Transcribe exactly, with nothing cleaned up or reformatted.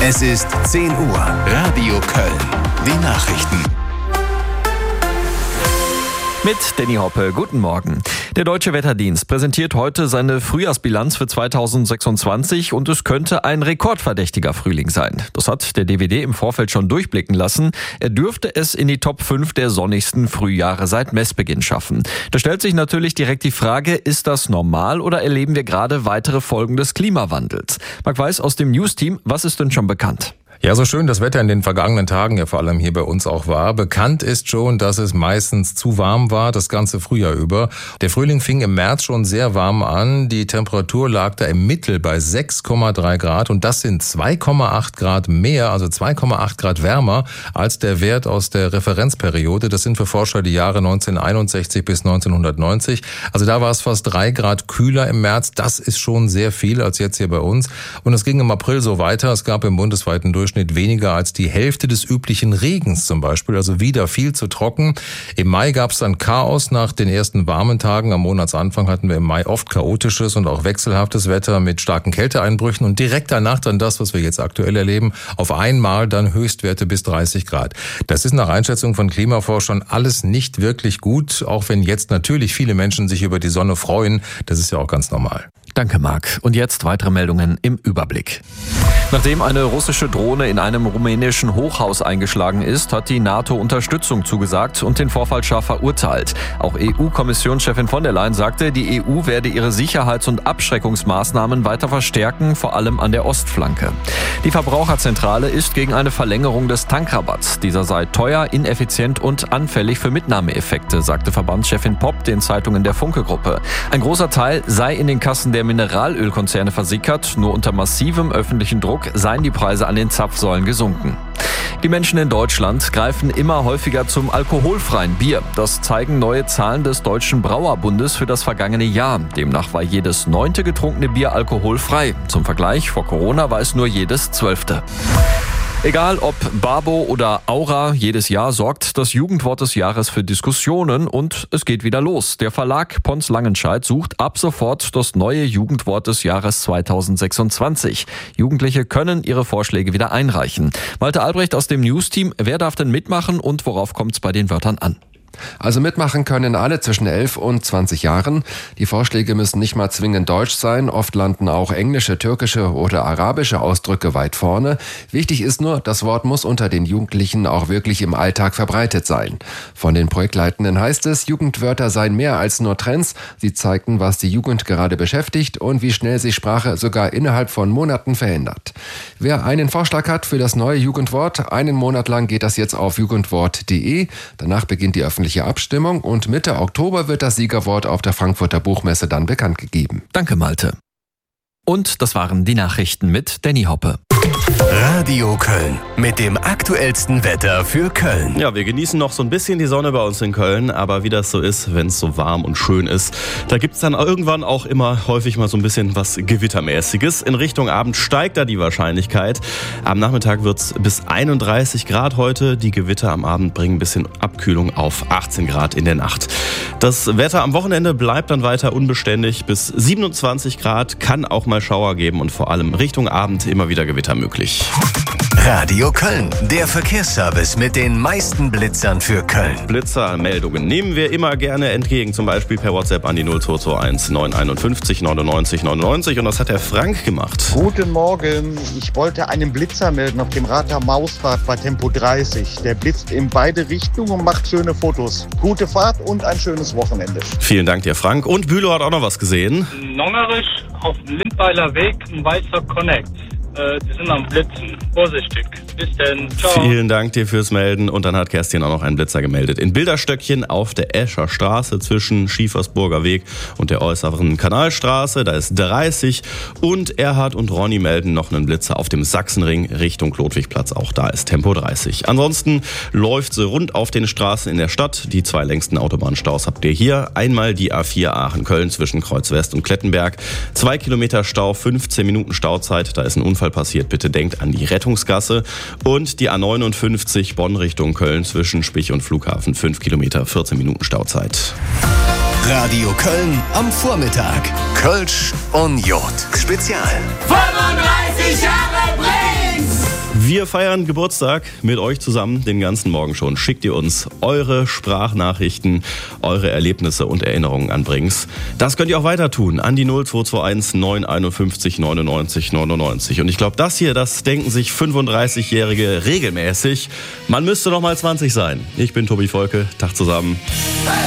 Es ist zehn Uhr. Radio Köln. Die Nachrichten. Mit Danny Hoppe, guten Morgen. Der Deutsche Wetterdienst präsentiert heute seine Frühjahrsbilanz für zweitausendsechsundzwanzig und es könnte ein rekordverdächtiger Frühling sein. Das hat der D W D im Vorfeld schon durchblicken lassen. Er dürfte es in die Top fünf der sonnigsten Frühjahre seit Messbeginn schaffen. Da stellt sich natürlich direkt die Frage, ist das normal oder erleben wir gerade weitere Folgen des Klimawandels? Marc Weiß aus dem News-Team, was ist denn schon bekannt? Ja, so schön das Wetter in den vergangenen Tagen ja vor allem hier bei uns auch war. Bekannt ist schon, dass es meistens zu warm war, das ganze Frühjahr über. Der Frühling fing im März schon sehr warm an. Die Temperatur lag da im Mittel bei sechs Komma drei Grad und das sind zwei Komma acht Grad mehr, also zwei Komma acht Grad wärmer als der Wert aus der Referenzperiode. Das sind für Forscher die Jahre neunzehnhunderteinundsechzig bis neunzehnhundertneunzig. Also da war es fast drei Grad kühler im März. Das ist schon sehr viel als jetzt hier bei uns. Und es ging im April so weiter. Es gab im bundesweiten Durchschnitt weniger als die Hälfte des üblichen Regens zum Beispiel, also wieder viel zu trocken. Im Mai gab es dann Chaos nach den ersten warmen Tagen. Am Monatsanfang hatten wir im Mai oft chaotisches und auch wechselhaftes Wetter mit starken Kälteeinbrüchen und direkt danach dann das, was wir jetzt aktuell erleben, auf einmal dann Höchstwerte bis dreißig Grad. Das ist nach Einschätzung von Klimaforschern alles nicht wirklich gut, auch wenn jetzt natürlich viele Menschen sich über die Sonne freuen. Das ist ja auch ganz normal. Danke, Marc. Und jetzt weitere Meldungen im Überblick. Nachdem eine russische Drohne in einem rumänischen Hochhaus eingeschlagen ist, hat die NATO Unterstützung zugesagt und den Vorfall scharf verurteilt. Auch E U-Kommissionschefin von der Leyen sagte, die E U werde ihre Sicherheits- und Abschreckungsmaßnahmen weiter verstärken, vor allem an der Ostflanke. Die Verbraucherzentrale ist gegen eine Verlängerung des Tankrabatts. Dieser sei teuer, ineffizient und anfällig für Mitnahmeeffekte, sagte Verbandschefin Popp den Zeitungen der Funke-Gruppe. Ein großer Teil sei in den Kassen der Mineralölkonzerne versickert, nur unter massivem öffentlichen Druck seien die Preise an den Zapfsäulen gesunken. Die Menschen in Deutschland greifen immer häufiger zum alkoholfreien Bier. Das zeigen neue Zahlen des Deutschen Brauerbundes für das vergangene Jahr. Demnach war jedes neunte getrunkene Bier alkoholfrei. Zum Vergleich, vor Corona war es nur jedes zwölfte. Egal ob Babo oder Aura, jedes Jahr sorgt das Jugendwort des Jahres für Diskussionen und es geht wieder los. Der Verlag Pons Langenscheidt sucht ab sofort das neue Jugendwort des Jahres zweitausendsechsundzwanzig. Jugendliche können ihre Vorschläge wieder einreichen. Malte Albrecht aus dem News-Team, wer darf denn mitmachen und worauf kommt es bei den Wörtern an? Also mitmachen können alle zwischen elf und zwanzig Jahren. Die Vorschläge müssen nicht mal zwingend deutsch sein. Oft landen auch englische, türkische oder arabische Ausdrücke weit vorne. Wichtig ist nur, das Wort muss unter den Jugendlichen auch wirklich im Alltag verbreitet sein. Von den Projektleitenden heißt es, Jugendwörter seien mehr als nur Trends. Sie zeigten, was die Jugend gerade beschäftigt und wie schnell sich Sprache sogar innerhalb von Monaten verändert. Wer einen Vorschlag hat für das neue Jugendwort, einen Monat lang geht das jetzt auf jugendwort punkt de. Danach beginnt die öffentliche Abstimmung und Mitte Oktober wird das Siegerwort auf der Frankfurter Buchmesse dann bekannt gegeben. Danke, Malte. Und das waren die Nachrichten mit Danny Hoppe. Radio Köln mit dem aktuellsten Wetter für Köln. Ja, wir genießen noch so ein bisschen die Sonne bei uns in Köln, aber wie das so ist, wenn es so warm und schön ist, da gibt es dann irgendwann auch immer häufig mal so ein bisschen was Gewittermäßiges. In Richtung Abend steigt da die Wahrscheinlichkeit. Am Nachmittag wird es bis einunddreißig Grad heute. Die Gewitter am Abend bringen ein bisschen Abkühlung auf achtzehn Grad in der Nacht. Das Wetter am Wochenende bleibt dann weiter unbeständig. Bis siebenundzwanzig Grad, kann auch mal Schauer geben und vor allem Richtung Abend immer wieder Gewitter möglich. Radio Köln, der Verkehrsservice mit den meisten Blitzern für Köln. Blitzermeldungen nehmen wir immer gerne entgegen, zum Beispiel per WhatsApp an die null zwei zwei eins neun eins fünf neunundneunzig neunundneunzig und das hat der Frank gemacht. Guten Morgen, ich wollte einen Blitzer melden auf dem Rad der Mausfahrt bei Tempo dreißig. Der blitzt in beide Richtungen und macht schöne Fotos. Gute Fahrt und ein schönes Wochenende. Vielen Dank dir, Frank. Und Bülow hat auch noch was gesehen. Nongerisch auf dem Lindweiler Weg, ein weißer Connect. Äh, die sind am Blitzen. Vorsichtig. Bis denn. Ciao. Vielen Dank dir fürs Melden. Und dann hat Kerstin auch noch einen Blitzer gemeldet. In Bilderstöckchen auf der Escher Straße zwischen Schiefersburger Weg und der äußeren Kanalstraße. Da ist dreißig. Und Erhard und Ronny melden noch einen Blitzer auf dem Sachsenring Richtung Ludwigplatz. Auch da ist Tempo dreißig. Ansonsten läuft sie rund auf den Straßen in der Stadt. Die zwei längsten Autobahnstaus habt ihr hier. Einmal die A vier Aachen-Köln zwischen Kreuz West und Klettenberg. Zwei Kilometer Stau, fünfzehn Minuten Stauzeit. Da ist ein Unfall passiert. Bitte denkt an die Rettungsgasse. Und die A neunundfünfzig Bonn Richtung Köln zwischen Spich und Flughafen. fünf Kilometer, vierzehn Minuten Stauzeit. Radio Köln am Vormittag. Kölsch und Jod. Spezial. fünfunddreißig Jahre Brems! Wir feiern Geburtstag mit euch zusammen den ganzen Morgen schon. Schickt ihr uns eure Sprachnachrichten, eure Erlebnisse und Erinnerungen an Brings. Das könnt ihr auch weiter tun an die null zwei zwei eins neun fünf eins neunundneunzig neunundneunzig. Und ich glaube, das hier, das denken sich fünfunddreißigjährige regelmäßig. Man müsste noch mal zwanzig sein. Ich bin Tobi Volke. Tag zusammen.